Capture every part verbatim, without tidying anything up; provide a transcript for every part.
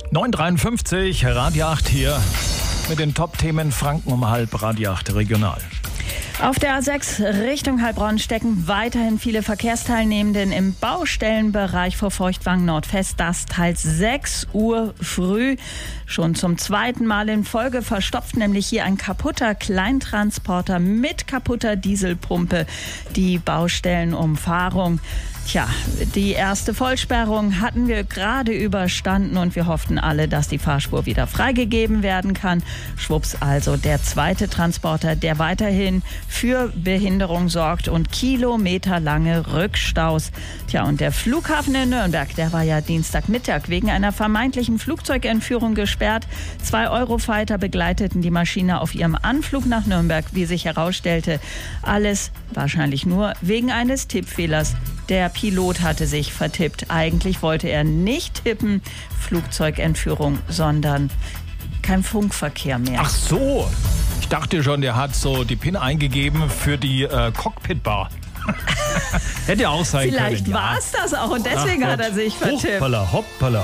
neun Uhr dreiundfünfzig, Radio acht hier mit den Top-Themen Franken um halb, Radio acht regional. Auf der A sechs Richtung Heilbronn stecken weiterhin viele Verkehrsteilnehmenden im Baustellenbereich vor Feuchtwangen Nord fest. Das teils sechs Uhr früh. Schon zum zweiten Mal in Folge verstopft nämlich hier ein kaputter Kleintransporter mit kaputter Dieselpumpe die Baustellenumfahrung. Tja, die erste Vollsperrung hatten wir gerade überstanden und wir hofften alle, dass die Fahrspur wieder freigegeben werden kann. Schwupps, also der zweite Transporter, der weiterhin für Behinderung sorgt und kilometerlange Rückstaus. Tja, und der Flughafen in Nürnberg, der war ja Dienstagmittag wegen einer vermeintlichen Flugzeugentführung gesperrt. Zwei Eurofighter begleiteten die Maschine auf ihrem Anflug nach Nürnberg, wie sich herausstellte. Alles wahrscheinlich nur wegen eines Tippfehlers. Der Pilot hatte sich vertippt. Eigentlich wollte er nicht tippen, Flugzeugentführung, sondern kein Funkverkehr mehr. Ach so, ich dachte schon, der hat so die PIN eingegeben für die äh, Cockpitbar. Hätte ja auch sein Vielleicht können. Vielleicht war es das auch und deswegen Ach hat er Gott. sich vertippt. Hoppala, hoppala.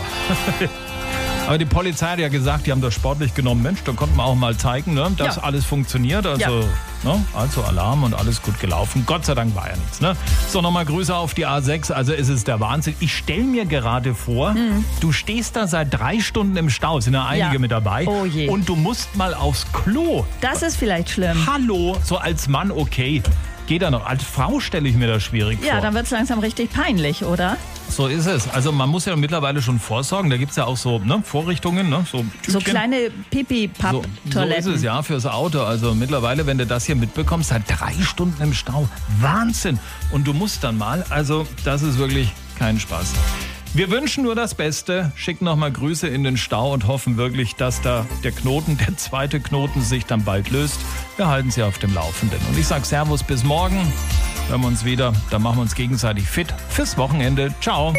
Aber die Polizei hat ja gesagt, die haben das sportlich genommen. Mensch, da konnten wir auch mal zeigen, ne, dass ja. alles funktioniert. Also, ja. ne, also Alarm und alles gut gelaufen. Gott sei Dank war ja nichts. Ne? So, nochmal Grüße auf die A sechs. Also es ist der Wahnsinn. Ich stelle mir gerade vor, mhm. du stehst da seit drei Stunden im Stau. Sind ja einige ja. mit dabei. Oh je. Und du musst mal aufs Klo. Das ist vielleicht schlimm. Hallo, so als Mann okay. Geht da noch. Als Frau stelle ich mir das schwierig ja, vor. Ja, dann wird es langsam richtig peinlich, oder? So ist es. Also man muss ja mittlerweile schon vorsorgen. Da gibt es ja auch so ne, Vorrichtungen. Ne, so, so kleine Pipi-Papp-Toiletten. So, so ist es ja fürs Auto. Also mittlerweile, wenn du das hier mitbekommst, seit drei Stunden im Stau. Wahnsinn. Und du musst dann mal. Also das ist wirklich kein Spaß. Wir wünschen nur das Beste, schicken nochmal Grüße in den Stau und hoffen wirklich, dass da der Knoten, der zweite Knoten sich dann bald löst. Wir halten Sie auf dem Laufenden. Und ich sage Servus, bis morgen. Hören wir uns wieder, dann machen wir uns gegenseitig fit fürs Wochenende. Ciao.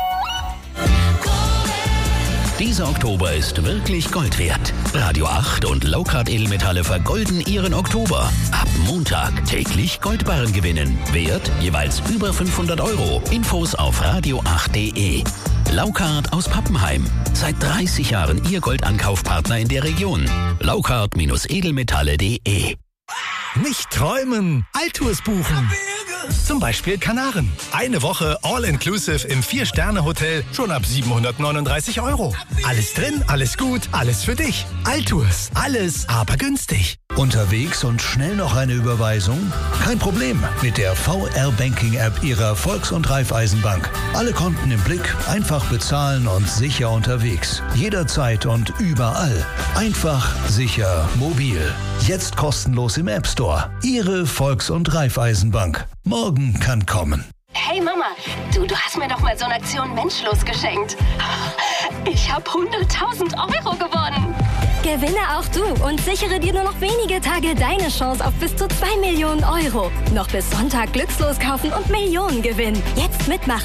Dieser Oktober ist wirklich Gold wert. Radio acht und Lowcard Edelmetalle vergolden ihren Oktober. Ab Montag täglich Goldbarren gewinnen. Wert jeweils über fünfhundert Euro. Infos auf radio acht punkt de. Lowcard aus Pappenheim. Seit dreißig Jahren Ihr Goldankaufpartner in der Region. Lowcard Edelmetalle punkt de. Nicht träumen, Altours buchen. Zum Beispiel Kanaren. Eine Woche All-Inclusive im Vier-Sterne-Hotel schon ab siebenhundertneununddreißig Euro. Alles drin, alles gut, alles für dich. Altours, alles aber günstig. Unterwegs und schnell noch eine Überweisung? Kein Problem mit der V R-Banking-App Ihrer Volks- und Raiffeisenbank. Alle Konten im Blick, einfach bezahlen und sicher unterwegs. Jederzeit und überall. Einfach, sicher, mobil. Jetzt kostenlos im App Store. Ihre Volks- und Raiffeisenbank. Morgen kann kommen. Hey Mama, du, du hast mir doch mal so eine Aktion Menschlos geschenkt. Ich habe hunderttausend Euro gewonnen. Gewinne auch du und sichere dir nur noch wenige Tage deine Chance auf bis zu zwei Millionen Euro. Noch bis Sonntag glückslos kaufen und Millionen gewinnen. Jetzt mitmachen.